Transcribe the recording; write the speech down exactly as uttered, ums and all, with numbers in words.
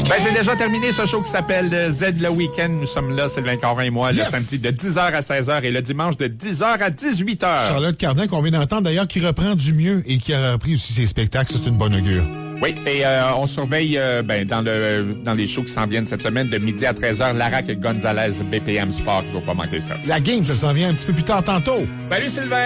Ben, c'est déjà terminé ce show qui s'appelle Z le Week-end. Nous sommes là, Sylvain Caron et moi, yes. le samedi de dix heures à seize heures et le dimanche de dix heures à dix-huit heures. Charlotte Cardin, qu'on vient d'entendre d'ailleurs, qui reprend du mieux et qui a repris aussi ses spectacles. C'est une bonne augure. Oui, et euh, on surveille euh, ben, dans le dans les shows qui s'en viennent cette semaine, de midi à treize heures, Lara et Gonzalez, B P M Sport. Il ne faut pas manquer ça. La game, ça s'en vient un petit peu plus tard tantôt. Salut Sylvain!